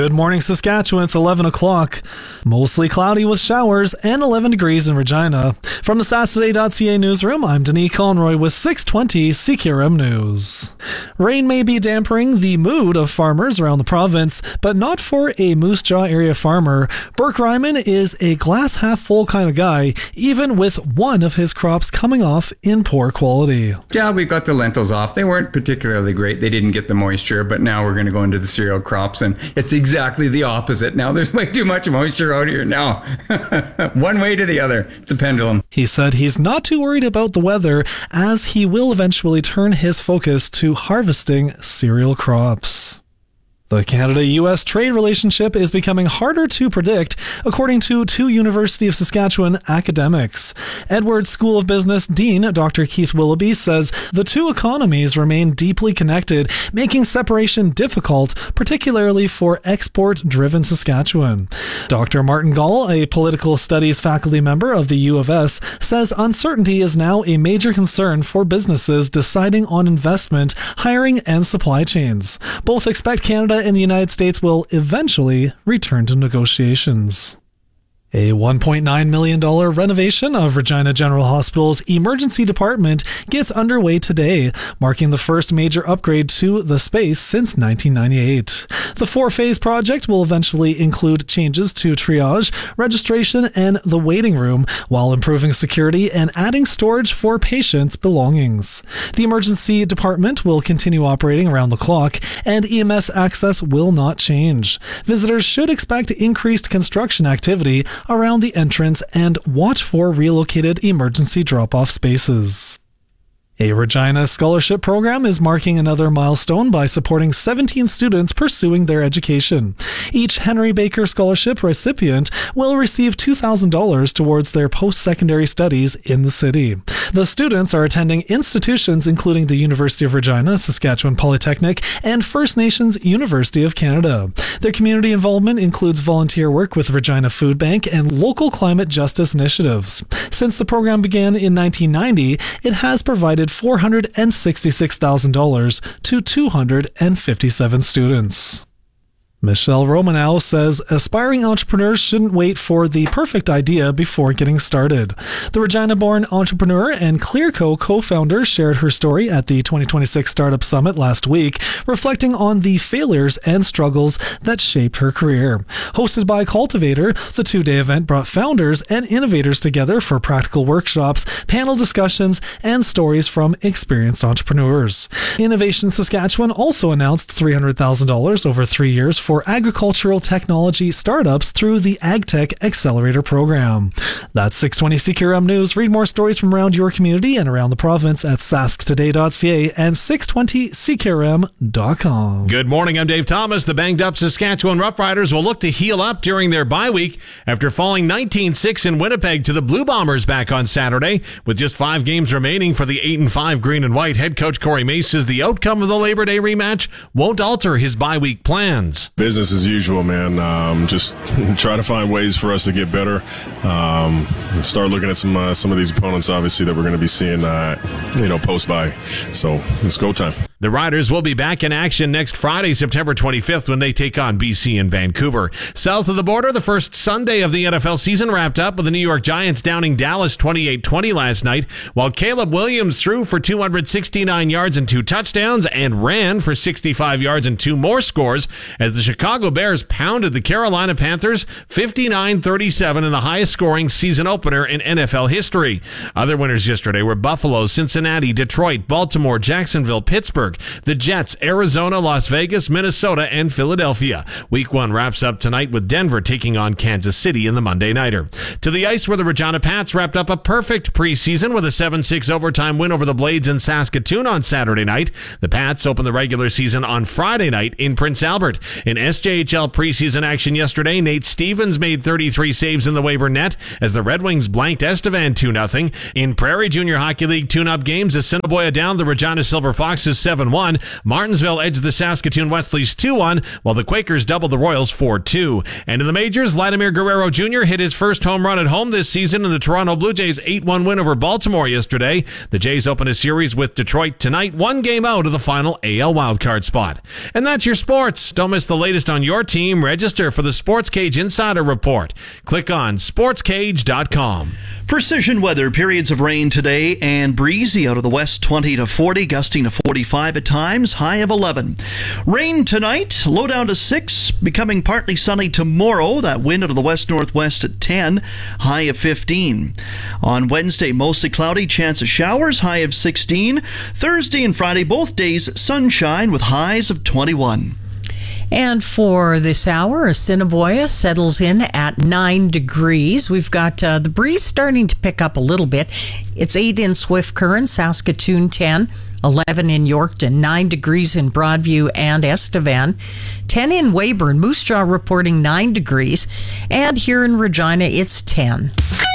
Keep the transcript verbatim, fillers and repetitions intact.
Good morning, Saskatchewan. It's eleven o'clock. Mostly cloudy with showers and eleven degrees in Regina. From the Sask Today dot C A newsroom, I'm Denis Conroy with six twenty C K R M News. Rain may be dampening the mood of farmers around the province, but not for a Moose Jaw area farmer. Burke Ryman is a glass half full kind of guy, even with one of his crops coming off in poor quality. Yeah, we got the lentils off. They weren't particularly great. They didn't get the moisture, but now we're going to go into the cereal crops, and it's exactly the opposite. Now there's way too much moisture out here now. One way to the other. It's a pendulum. He said he's not too worried about the weather, as he will eventually turn his focus to harvesting cereal crops. The Canada-U S trade relationship is becoming harder to predict, according to two University of Saskatchewan academics. Edwards School of Business Dean Doctor Keith Willoughby says the two economies remain deeply connected, making separation difficult, particularly for export-driven Saskatchewan. Doctor Martin Gall, a political studies faculty member of the U of S, says uncertainty is now a major concern for businesses deciding on investment, hiring, and supply chains. Both expect Canada and the United States will eventually return to negotiations. A one point nine million dollars renovation of Regina General Hospital's emergency department gets underway today, marking the first major upgrade to the space since nineteen ninety-eight. The four-phase project will eventually include changes to triage, registration, and the waiting room, while improving security and adding storage for patients' belongings. The emergency department will continue operating around the clock, and E M S access will not change. Visitors should expect increased construction activity around the entrance and watch for relocated emergency drop-off spaces. A Regina Scholarship Program is marking another milestone by supporting seventeen students pursuing their education. Each Henry Baker Scholarship recipient will receive two thousand dollars towards their post-secondary studies in the city. The students are attending institutions including the University of Regina, Saskatchewan Polytechnic, and First Nations University of Canada. Their community involvement includes volunteer work with Regina Food Bank and local climate justice initiatives. Since the program began in nineteen ninety, it has provided four hundred sixty-six thousand dollars to two hundred fifty-seven students. Michelle Romanow says aspiring entrepreneurs shouldn't wait for the perfect idea before getting started. The Regina-born entrepreneur and Clearco co-founder shared her story at the twenty twenty-six Startup Summit last week, reflecting on the failures and struggles that shaped her career. Hosted by Cultivator, the two-day event brought founders and innovators together for practical workshops, panel discussions, and stories from experienced entrepreneurs. Innovation Saskatchewan also announced three hundred thousand dollars over three years for agricultural technology startups through the AgTech Accelerator program. That's six twenty C K R M News. Read more stories from around your community and around the province at sask today dot c a and six twenty c k r m dot com. Good morning, I'm Dave Thomas. The banged-up Saskatchewan Roughriders will look to heal up during their bye week after falling nineteen six in Winnipeg to the Blue Bombers back on Saturday. With just five games remaining for the eight and five Green and White, head coach Corey Mace says the outcome of the Labor Day rematch won't alter his bye week plans. Business as usual, man. Um, just try to find ways for us to get better. Um, start looking at some uh, some of these opponents, obviously, that we're going to be seeing, uh, you know, post-bye. So it's go time. The Riders will be back in action next Friday, September twenty-fifth, when they take on B C in Vancouver. South of the border, the first Sunday of the N F L season wrapped up with the New York Giants downing Dallas twenty-eight twenty last night, while Caleb Williams threw for two hundred sixty-nine yards and two touchdowns and ran for sixty-five yards and two more scores as the Chicago Bears pounded the Carolina Panthers fifty-nine thirty-seven in the highest scoring season opener in N F L history. Other winners yesterday were Buffalo, Cincinnati, Detroit, Baltimore, Jacksonville, Pittsburgh, the Jets, Arizona, Las Vegas, Minnesota, and Philadelphia. Week one wraps up tonight with Denver taking on Kansas City in the Monday Nighter. To the ice, where the Regina Pats wrapped up a perfect preseason with a seven six overtime win over the Blades in Saskatoon on Saturday night. The Pats opened the regular season on Friday night in Prince Albert. In S J H L preseason action yesterday, Nate Stevens made thirty-three saves in the waiver net as the Red Wings blanked Estevan two nothing. In Prairie Junior Hockey League tune-up games, Assiniboia down the Regina Silver Foxes seven one. Martinsville edged the Saskatoon Wesleys two one, while the Quakers doubled the Royals four two. And in the majors, Vladimir Guerrero Junior hit his first home run at home this season in the Toronto Blue Jays eight one win over Baltimore yesterday. The Jays open a series with Detroit tonight, one game out of the final A L wildcard spot. And that's your sports. Don't miss the latest latest on your team, register for the Sports Cage Insider Report. Click on sports cage dot com. Precision weather, periods of rain today and breezy out of the west, twenty to forty, gusting to forty-five at times, high of eleven. Rain tonight, low down to six, becoming partly sunny tomorrow. That wind out of the west-northwest at ten, high of fifteen. On Wednesday, mostly cloudy, chance of showers, high of sixteen. Thursday and Friday, both days, sunshine with highs of twenty-one. And for this hour, Assiniboia settles in at nine degrees. We've got uh, the breeze starting to pick up a little bit. It's eight in Swift Current, Saskatoon ten, eleven in Yorkton, nine degrees in Broadview and Estevan, ten in Weyburn, Moose Jaw reporting nine degrees, and here in Regina, it's ten.